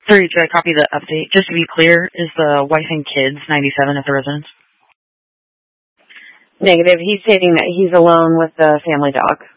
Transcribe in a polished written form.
Sorry, did I copy the update? Just to be clear, is the wife and kids 97 at the residence? Negative. He's stating that he's alone with the family dog.